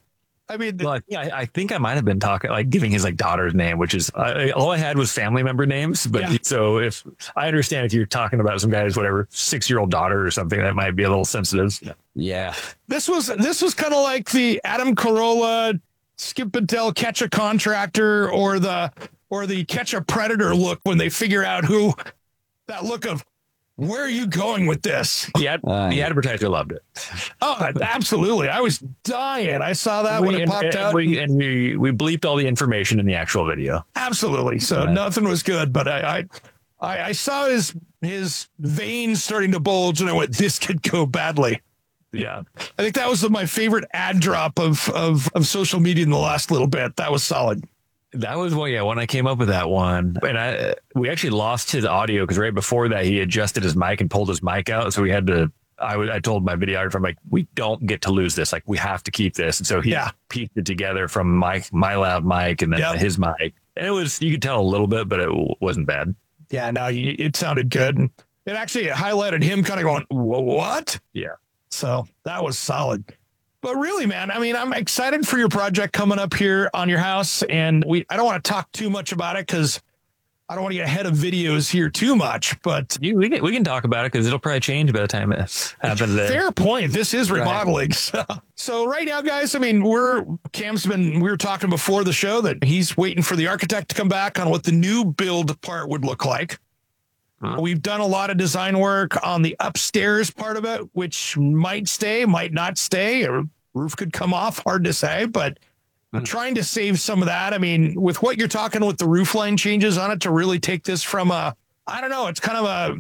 I mean, well, I think I might have been talking, like giving his like daughter's name, which is all I had was family member names. But so if I understand if you're talking about some guy's whatever 6-year-old daughter or something, that might be a little sensitive. Yeah. This was kind of like the Adam Carolla, Skip Patel Catch a Contractor or the Catch a Predator look when they figure out who that look of. Where are you going with this? The advertiser loved it. Oh, absolutely. I was dying. I saw that when it popped out. We bleeped all the information in the actual video. Absolutely. So nothing was good, but I saw his veins starting to bulge and I went, this could go badly. Yeah. I think that was my favorite ad drop of social media in the last little bit. That was solid. That was when I came up with that one. And we actually lost his audio because right before that he adjusted his mic and pulled his mic out. So we had to, I told my videographer, I'm like, we don't get to lose this. Like we have to keep this. And so he pieced it together from my loud mic and then his mic. And it was, you could tell a little bit, but it wasn't bad. Yeah, no, it sounded good. And it actually highlighted him kind of going, what? Yeah. So that was solid. But really, man, I mean, I'm excited for your project coming up here on your house. And I don't want to talk too much about it because I don't want to get ahead of videos here too much. But we can talk about it because it'll probably change by the time it happens. Fair point. This is remodeling. Right. So right now, guys, I mean, we were talking before the show that he's waiting for the architect to come back on what the new build part would look like. We've done a lot of design work on the upstairs part of it, which might stay, might not stay. A roof could come off, hard to say, but trying to save some of that. I mean, with what you're talking with the roof line changes on it to really take this from it's kind of a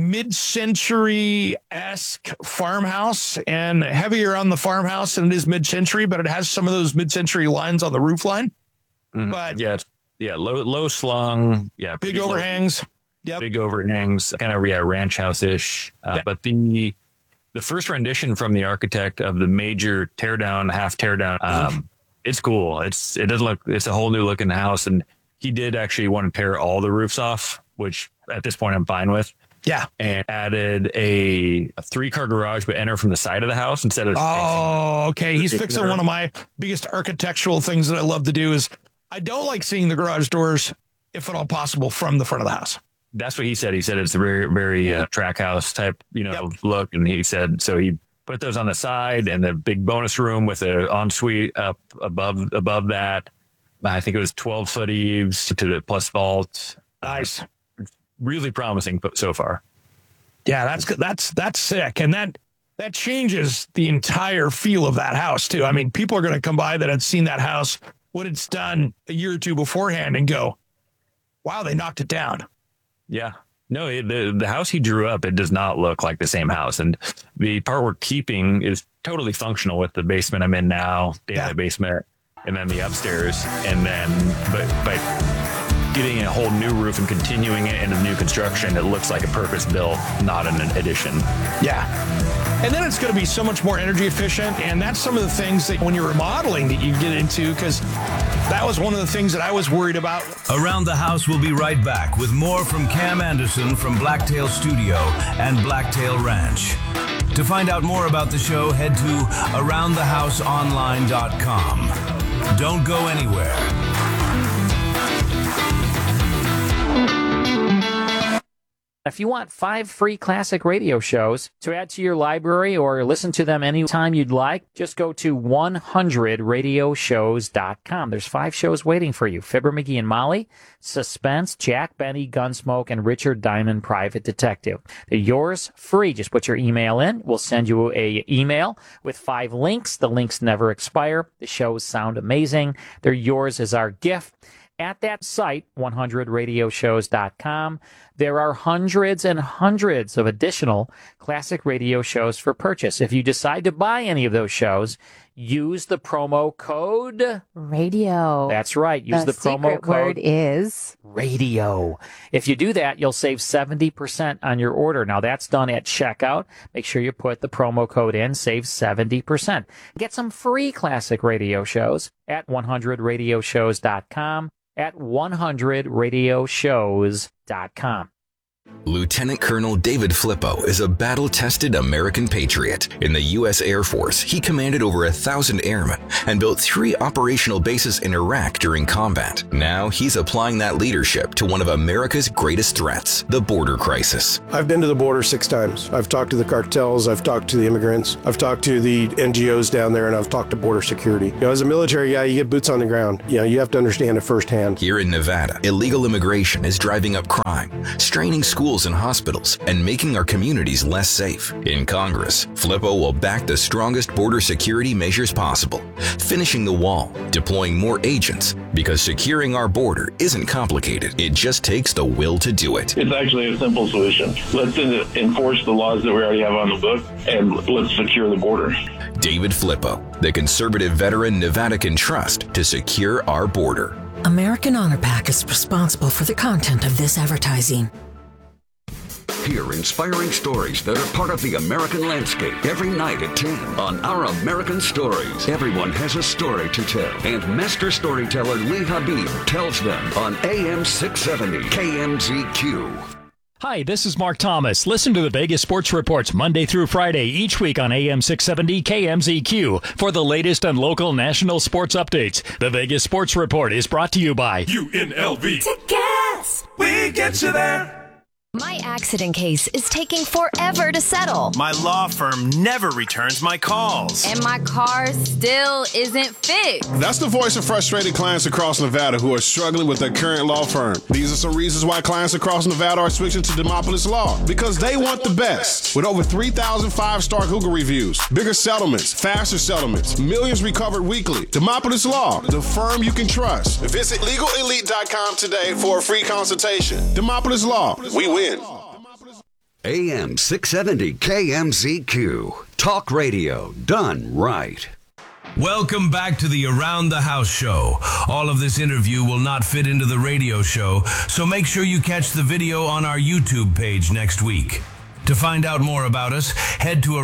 mid-century-esque farmhouse and heavier on the farmhouse than it is mid-century, but it has some of those mid-century lines on the roof line. But low slung, big overhangs. Yep. Big overhangs, kind of ranch house-ish. But the first rendition from the architect of the major half teardown, it's cool. It's a whole new looking house, and he did actually want to tear all the roofs off, which at this point I'm fine with. Yeah, and added a 3-car garage, but enter from the side of the house instead of. Oh, okay. He's fixing one of my biggest architectural things that I love to do is I don't like seeing the garage doors, if at all possible, from the front of the house. That's what he said. He said it's a very, very track house type, look. And he said, so he put those on the side and the big bonus room with an ensuite up above that. I think it was 12-foot eaves to the plus vault. Nice. Really promising so far. Yeah, that's sick. And that changes the entire feel of that house too. I mean, people are going to come by that had seen that house, what it's done a year or two beforehand and go, wow, they knocked it down. Yeah. No, the house he drew up, it does not look like the same house. And the part we're keeping is totally functional with the basement I'm in now, the basement, and then the upstairs. And then, but getting a whole new roof and continuing it into new construction, it looks like a purpose built, not an addition. Yeah. And then it's going to be so much more energy efficient. And that's some of the things that when you're remodeling that you get into, because that was one of the things that I was worried about. Around the House will be right back with more from Cam Anderson from Blacktail Studio and Blacktail Ranch. To find out more about the show, head to AroundTheHouseOnline.com. Don't go anywhere. If you want 5 free classic radio shows to add to your library or listen to them anytime you'd like, just go to 100radioshows.com. There's 5 shows waiting for you. Fibber, McGee and Molly, Suspense, Jack Benny, Gunsmoke, and Richard Diamond, Private Detective. They're yours free. Just put your email in. We'll send you an email with 5 links. The links never expire. The shows sound amazing. They're yours as our gift. At that site, 100radioshows.com, there are hundreds and hundreds of additional classic radio shows for purchase. If you decide to buy any of those shows, use the promo code radio. That's right. Use the promo code. Word is radio. If you do that, you'll save 70% on your order. Now that's done at checkout. Make sure you put the promo code in, save 70%. Get some free classic radio shows at 100radioshows.com. At 100radioshows.com. Lieutenant Colonel David Flippo is a battle-tested American patriot. In the U.S. Air Force, he commanded over 1,000 airmen and built 3 operational bases in Iraq during combat. Now he's applying that leadership to one of America's greatest threats, the border crisis. I've been to the border 6 times. I've talked to the cartels, I've talked to the immigrants, I've talked to the NGOs down there, and I've talked to border security. You know, as a military guy, you get boots on the ground. You know, you have to understand it firsthand. Here in Nevada, illegal immigration is driving up crime, straining schools and hospitals, and making our communities less safe. In Congress, Flippo will back the strongest border security measures possible, finishing the wall, deploying more agents, because securing our border isn't complicated. It just takes the will to do it. It's actually a simple solution. Let's enforce the laws that we already have on the book, and let's secure the border. David Flippo, the conservative veteran Nevada can trust to secure our border. American Honor Pack is responsible for the content of this advertising. Hear inspiring stories that are part of the American landscape every night at 10 on Our American Stories. Everyone has a story to tell, and master storyteller Lee Habib tells them on AM 670 KMZQ. Hi, this is Mark Thomas. Listen to the Vegas Sports Reports Monday through Friday each week on AM 670 KMZQ for the latest and local national sports updates. The Vegas Sports Report is brought to you by UNLV. To gas, we get you there. My accident case is taking forever to settle. My law firm never returns my calls. And my car still isn't fixed. That's the voice of frustrated clients across Nevada who are struggling with their current law firm. These are some reasons why clients across Nevada are switching to Demopolis Law. Because they want the best. With over 3,000 5-star Google reviews, bigger settlements, faster settlements, millions recovered weekly. Demopolis Law, the firm you can trust. Visit LegalElite.com today for a free consultation. Demopolis Law, we win. AM 670 KMZQ. Talk radio done right. Welcome back to the Around the House show. All of this interview will not fit into the radio show, so make sure you catch the video on our YouTube page next week. To find out more about us, head to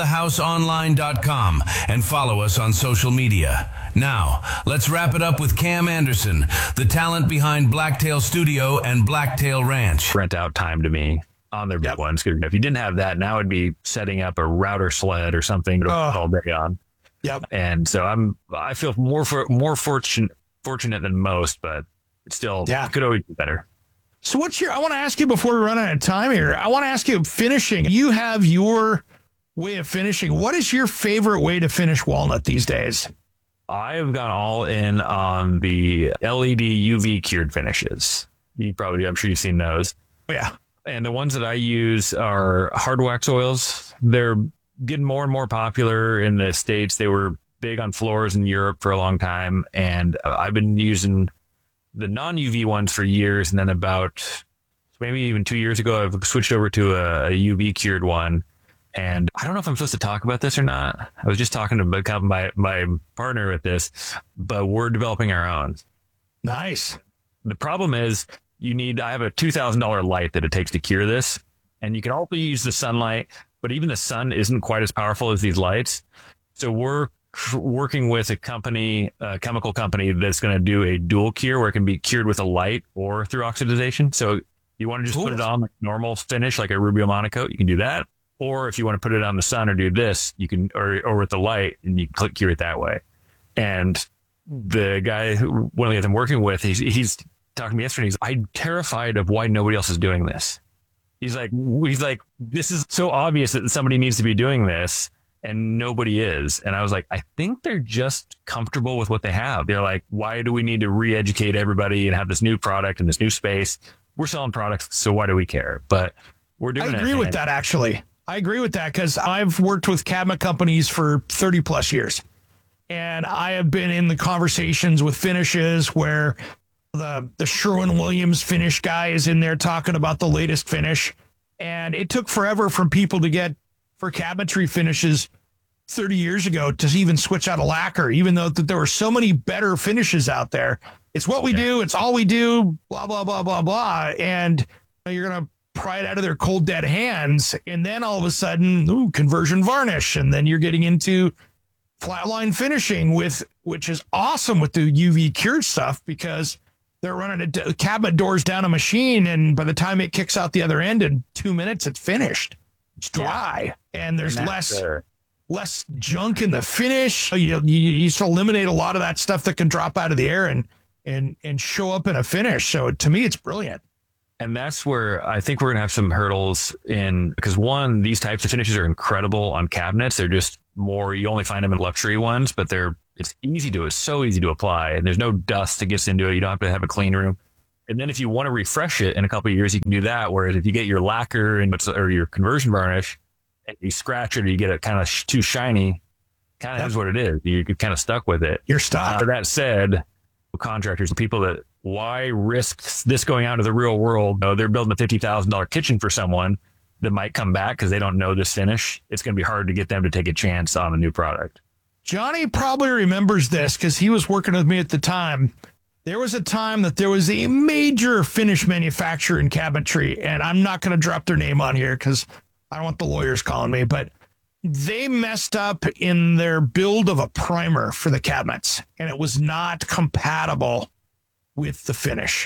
AroundTheHouseOnline.com and follow us on social media. Now, let's wrap it up with Cam Anderson, the talent behind Blacktail Studio and Blacktail Ranch. Rent out time to me on their big ones. If you didn't have that, now it'd be setting up a router sled or something to all day on. Yep. And so I feel more fortunate than most, but still could always be better. So I want to ask you before we run out of time here, I want to ask you finishing. You have your way of finishing. What is your favorite way to finish walnut these days? I've gone all in on the LED UV cured finishes. I'm sure you've seen those. Oh, yeah. And the ones that I use are hard wax oils. They're getting more and more popular in the States. They were big on floors in Europe for a long time. And I've been using the non-UV ones for years. And then about maybe even 2 years ago, I've switched over to a UV cured one. And I don't know if I'm supposed to talk about this or not. I was just talking to my partner with this, but we're developing our own. Nice. The problem is I have a $2,000 light that it takes to cure this. And you can also use the sunlight, but even the sun isn't quite as powerful as these lights. So we're working with a chemical company that's going to do a dual cure where it can be cured with a light or through oxidization. So you want to just put it on like normal finish, like a Rubio Monocoat, you can do that. Or if you want to put it on the sun or do this, you can, or with the light, and you can cure it that way. And the guy, one of the guys I'm working with, he's talking to me yesterday. I'm terrified of why nobody else is doing this. He's like, this is so obvious that somebody needs to be doing this, and nobody is. And I was like, I think they're just comfortable with what they have. They're like, why do we need to re-educate everybody and have this new product in this new space? We're selling products, so why do we care? But we're doing it. I agree with that, actually. I agree with that because I've worked with cabinet companies for 30 plus years. And I have been in the conversations with finishes where the Sherwin-Williams finish guy is in there talking about the latest finish. And it took forever for people to get for cabinetry finishes 30 years ago to even switch out a lacquer, even though there were so many better finishes out there. It's what we do. It's all we do, blah, blah, blah, blah, blah. And you're going to pry it out of their cold, dead hands. And then all of a sudden, conversion varnish. And then you're getting into flatline finishing which is awesome with the UV cured stuff because they're running cabinet doors down a machine, and by the time it kicks out the other end in 2 minutes, it's finished. It's dry, and there's less junk in the finish. You used to eliminate a lot of that stuff that can drop out of the air and show up in a finish. So to me, it's brilliant. And that's where I think we're going to have some hurdles in, because one, these types of finishes are incredible on cabinets. They're just more, you only find them in luxury ones, but it's so easy to apply, and there's no dust that gets into it. You don't have to have a clean room. And then if you want to refresh it in a couple of years, you can do that. Whereas if you get your lacquer or your conversion varnish and you scratch it or you get it kind of too shiny, kind of is what it is. You're kind of stuck with it. You're stuck. That said, contractors, people that, why risk this going out into the real world? They're building a $50,000 kitchen for someone that might come back because they don't know this finish. It's going to be hard to get them to take a chance on a new product. Johnny probably remembers this because he was working with me at the time. There was a time that there was a major finish manufacturer in cabinetry, and I'm not going to drop their name on here because I don't want the lawyers calling me, but they messed up in their build of a primer for the cabinets, and it was not compatible with the finish.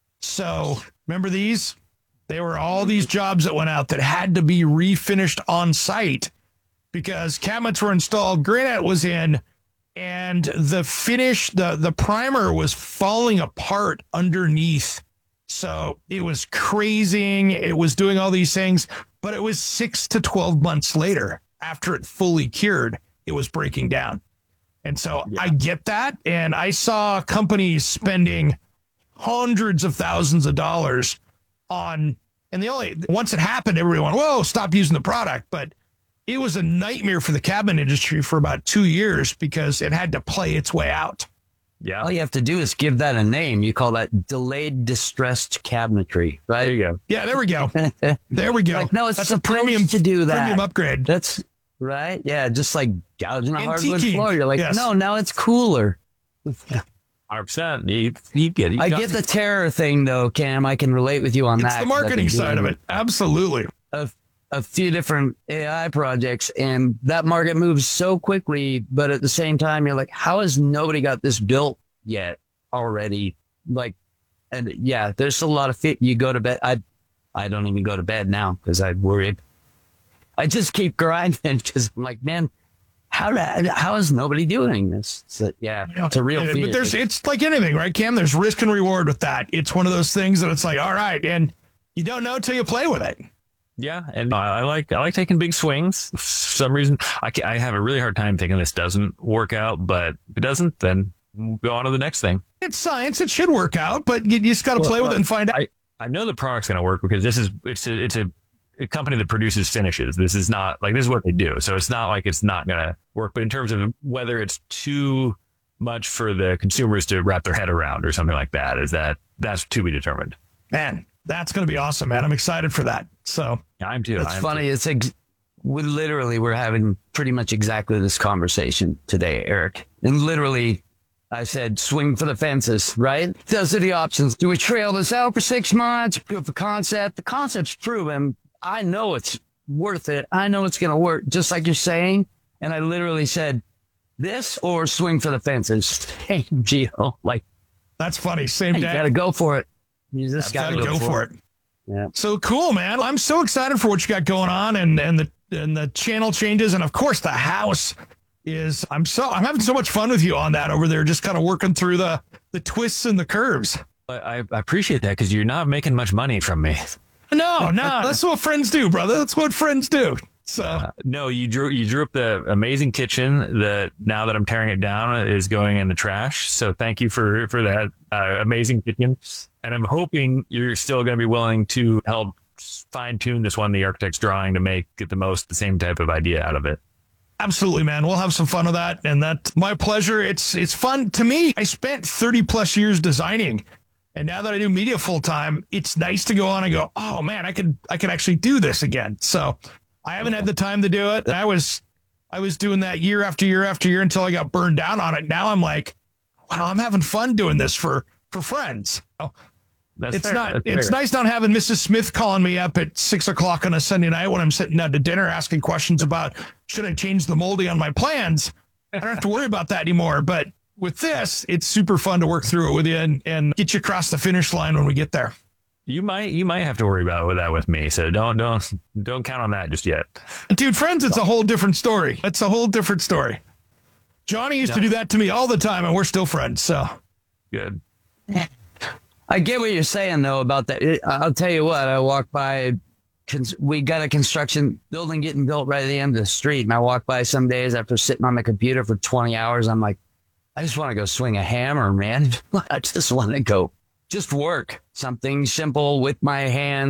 So remember these? There were all these jobs that went out that had to be refinished on site because cabinets were installed, granite was in, and the finish, the primer was falling apart underneath. So it was crazing. It was doing all these things, but it was 6 to 12 months later, after it fully cured, it was breaking down. And so I get that. And I saw companies spending hundreds of thousands of dollars on, and once it happened, everyone, whoa, stop using the product. But it was a nightmare for the cabinet industry for about 2 years because it had to play its way out. Yeah. All you have to do is give that a name. You call that delayed distressed cabinetry, right? There you go. Yeah, there we go. There we go. Like, no, it's That's a premium to do that. Premium upgrade. That's right. Yeah, just like gouging a hardwood Antiquing. floor. You're like, Yes. no, now it's cooler. 100%. You get it. I get the terror thing though, Cam. I can relate with you on It's that. the marketing side of it. Absolutely. A few different AI projects, and that market moves so quickly, but at the same time, you're like, how has nobody got this built yet already? Like, and yeah, there's a lot of fit. You go to bed. I don't even go to bed now because I worry. I just keep grinding because I'm like, man, how is nobody doing this? So, yeah, it's a real fear. But it's like anything, right, Cam? There's risk and reward with that. It's one of those things that it's like, all right, and you don't know till you play with it. Yeah, and I like taking big swings. For some reason, I have a really hard time thinking this doesn't work out, but if it doesn't, then we'll go on to the next thing. It's science. It should work out, but you just got to play with it and find out. I know the product's going to work because it's a company that produces finishes. This is not like, this is what they do. So it's not like it's not going to work. But in terms of whether it's too much for the consumers to wrap their head around or something like that, that's to be determined. Man, that's going to be awesome, man. I'm excited for that. So yeah, I'm too. It's funny. It's we're having pretty much exactly this conversation today, Eric. And literally, I said, swing for the fences, right? Those are the options. Do we trail this out for 6 months? Proof of concept. The concept's proven. I know it's worth it. I know it's going to work, just like you're saying. And I literally said, this or swing for the fences. Hey, Gio, like, that's funny. Same day. You got to go for it. You just got to go for it. Yeah. So cool, man. I'm so excited for what you got going on and the channel changes. And of course the house is, I'm having so much fun with you on that over there, just kind of working through the twists and the curves. I appreciate that because you're not making much money from me. No, that's what friends do, brother. That's what friends do. So no, you drew up the amazing kitchen that now that I'm tearing it down is going in the trash. So thank you for that amazing kitchen. And I'm hoping you're still going to be willing to help fine tune this one, the architect's drawing, to get the same type of idea out of it. Absolutely, man. We'll have some fun with that. And that's my pleasure. It's fun to me. I spent 30 plus years designing. And now that I do media full time, it's nice to go on and go, oh man, I could actually do this again. So I haven't had the time to do it. I was doing that year after year after year until I got burned down on it. Now I'm like, wow, I'm having fun doing this for friends. It's nice not having Mrs. Smith calling me up at 6 o'clock on a Sunday night when I'm sitting down to dinner asking questions about should I change the molding on my plans. I don't have to worry about that anymore. But with this, it's super fun to work through it with you and get you across the finish line when we get there. You might have to worry about that with me. So don't count on that just yet. Dude, Friends, it's a whole different story. It's a whole different story. Johnny used to do that to me all the time, and we're still friends. So good. I get what you're saying though about that. I'll tell you what. I walked by. We got a construction building getting built right at the end of the street, and I walk by some days after sitting on the computer for 20 hours. I'm like, I just want to go swing a hammer, man. I just want to go. Just work something simple with my hands.